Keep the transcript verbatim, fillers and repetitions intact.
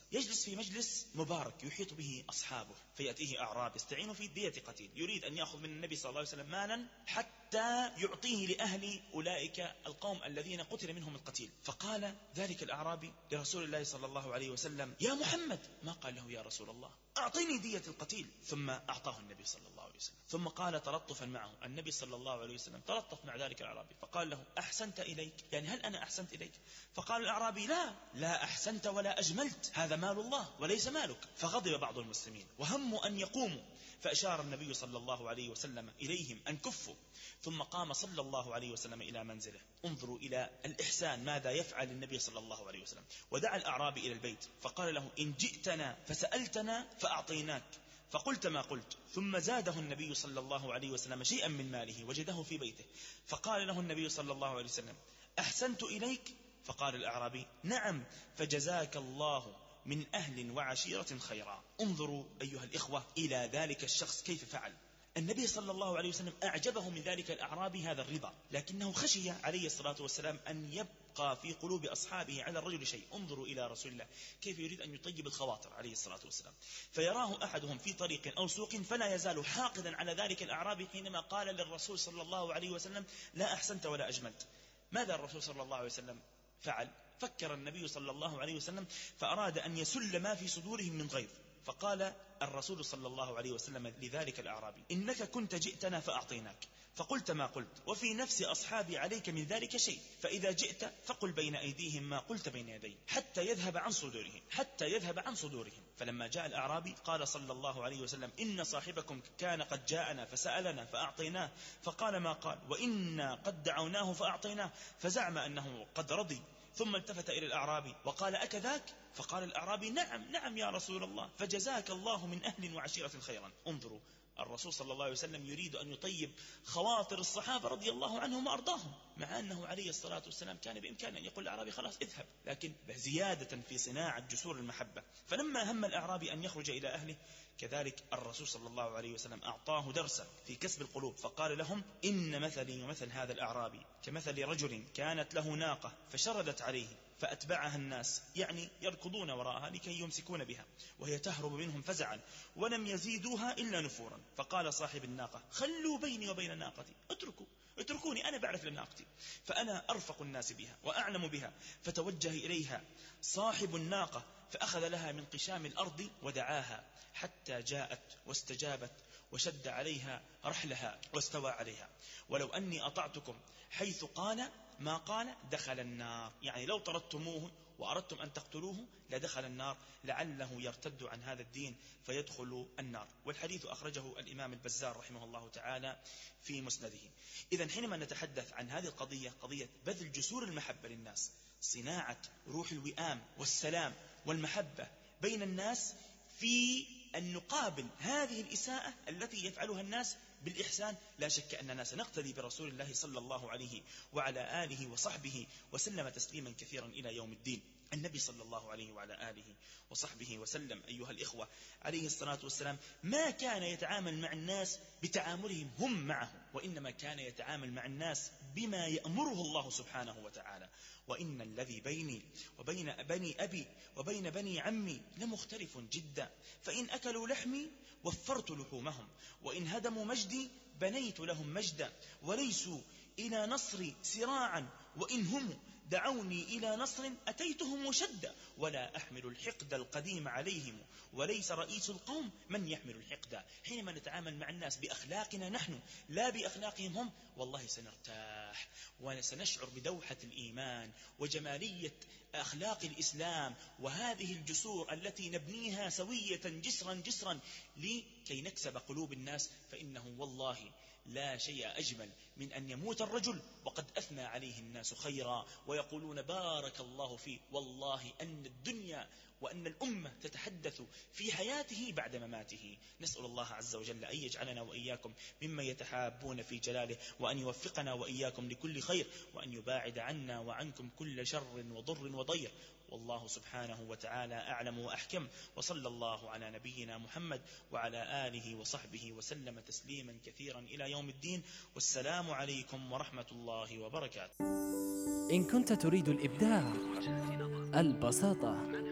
يجلس في مجلس مبارك يحيط به أصحابه، فيأتيه أعراب يستعين في دية قتيل، يريد أن يأخذ من النبي صلى الله عليه وسلم مالا حتى يعطيه لأهل أولئك القوم الذين قتل منهم القتيل. فقال ذلك الأعرابي لرسول الله صلى الله عليه وسلم: يا محمد. ما قال له يا رسول الله، أعطيني دية القتيل. ثم أعطاه النبي صلى الله عليه وسلم. ثم قال تلطفا معه النبي صلى الله عليه وسلم، تلطف مع ذلك الأعرابي فقال له: أحسنت إليك؟ يعني هل أنا أحسنت إليك؟ فقال الأعرابي: لا لا أحسنت ولا أجملت، هذا مال الله وليس مالك. فغضب بعض المسلمين وهموا أن يقوموا، فأشار النبي صلى الله عليه وسلم إليهم أن كفوا، ثم قام صلى الله عليه وسلم إلى منزله. انظروا إلى الإحسان ماذا يفعل النبي صلى الله عليه وسلم. ودعا الأعرابي إلى البيت فقال له: إن جئتنا فسألتنا فأعطيناك فقلت ما قلت. ثم زاده النبي صلى الله عليه وسلم شيئا من ماله وجده في بيته، فقال له النبي صلى الله عليه وسلم: أحسنت إليك؟ فقال الأعرابي: نعم، فجزاك الله من أهل وعشيرة خيرا. انظروا أيها الإخوة إلى ذلك الشخص كيف فعل. النبي صلى الله عليه وسلم أعجبه من ذلك الأعرابي هذا الرضا، لكنه خشي عليه الصلاة والسلام أن يبقى في قلوب أصحابه على الرجل شيء. انظروا إلى رسول الله كيف يريد أن يطيب الخواطر عليه الصلاة والسلام. فيراه أحدهم في طريق أو سوق فلا يزال حاقدا على ذلك الأعرابي حينما قال للرسول صلى الله عليه وسلم: لا أحسنت ولا أجملت. ماذا الرسول صلى الله عليه وسلم فعل؟ فكر النبي صلى الله عليه وسلم فأراد أن يسل ما في صدورهم من غيظ، فقال الرسول صلى الله عليه وسلم لذلك الأعرابي: إنك كنت جئتنا فأعطيناك فقلت ما قلت، وفي نفس أصحابي عليك من ذلك شيء، فإذا جئت فقل بين أيديهم ما قلت بين يدي حتى يذهب عن صدورهم حتى يذهب عن صدورهم. فلما جاء الأعرابي قال صلى الله عليه وسلم: إن صاحبكم كان قد جاءنا فسألنا فأعطيناه، فقال ما قال، وإنا قد دعوناه فأعطيناه، فزعم أنه قد رضي. ثم التفت إلى الأعرابي وقال: أكذاك؟ فقال الأعرابي: نعم نعم يا رسول الله، فجزاك الله من أهل وعشيرة خيرا. انظروا الرسول صلى الله عليه وسلم يريد أن يطيب خواطر الصحابة رضي الله عنهم وأرضاهم، مع أنه عليه الصلاة والسلام كان بإمكانه أن يقول الأعرابي: خلاص اذهب، لكن زيادة في صناعة جسور المحبة. فلما هم الأعرابي أن يخرج إلى أهله كذلك الرسول صلى الله عليه وسلم أعطاه درسا في كسب القلوب، فقال لهم: إن مثلي ومثل هذا الأعرابي كمثل رجل كانت له ناقة فشردت عليه فأتبعها الناس، يعني يركضون وراءها لكي يمسكون بها، وهي تهرب منهم فزعا ولم يزيدوها إلا نفورا. فقال صاحب الناقة: خلوا بيني وبين ناقتي، اتركوا اتركوني، أنا بعرف لناقتي، فأنا أرفق الناس بها وأعلم بها. فتوجه إليها صاحب الناقة فأخذ لها من قشام الأرض ودعاها حتى جاءت واستجابت وشد عليها رحلها واستوى عليها. ولو أني أطعتكم حيث قال ما قال دخل النار، يعني لو طردتموه وأردتم أن تقتلوه لدخل النار، لعله يرتد عن هذا الدين فيدخل النار. والحديث أخرجه الإمام البزار رحمه الله تعالى في مسنده. إذن حينما نتحدث عن هذه القضية، قضية بذل جسور المحبة للناس، صناعة روح الوئام والسلام والمحبة بين الناس، في أن نقابل هذه الإساءة التي يفعلها الناس بالإحسان، لا شك أننا سنقتدي برسول الله صلى الله عليه وعلى آله وصحبه وسلم تسليما كثيرا إلى يوم الدين. النبي صلى الله عليه وعلى آله وصحبه وسلم أيها الإخوة عليه الصلاة والسلام ما كان يتعامل مع الناس بتعاملهم هم معه، وإنما كان يتعامل مع الناس بما يأمره الله سبحانه وتعالى. وإن الذي بيني وبين بني أبي وبين بني عمي لمختلف جدا، فإن أكلوا لحمي وفرت لحومهم، وإن هدموا مجدي بنيت لهم مجدا، وليسوا إلى نصري سراعا، وإن هم دعوني إلى نصر أتيتهم مشدا، ولا أحمل الحقد القديم عليهم، وليس رئيس القوم من يحمل الحقد. حينما نتعامل مع الناس بأخلاقنا نحن لا بأخلاقهم هم، والله سنرتاح وسنشعر بدوحة الإيمان وجمالية أخلاق الإسلام، وهذه الجسور التي نبنيها سوية جسرا جسرا لكي نكسب قلوب الناس. فإنه والله لا شيء أجمل من أن يموت الرجل وقد أثنى عليه الناس خيرا ويقولون بارك الله فيه. والله أن الدنيا وأن الأمة تتحدث في حياته بعد مماته. نسأل الله عز وجل أن يجعلنا وإياكم ممن يتحابون في جلاله، وأن يوفقنا وإياكم لكل خير، وأن يباعد عنا وعنكم كل شر وضر وضير. والله سبحانه وتعالى أعلم وأحكم، وصلى الله على نبينا محمد وعلى آله وصحبه وسلم تسليما كثيرا إلى يوم الدين. والسلام عليكم ورحمة الله وبركاته. إن كنت تريد الإبداع، البساطة،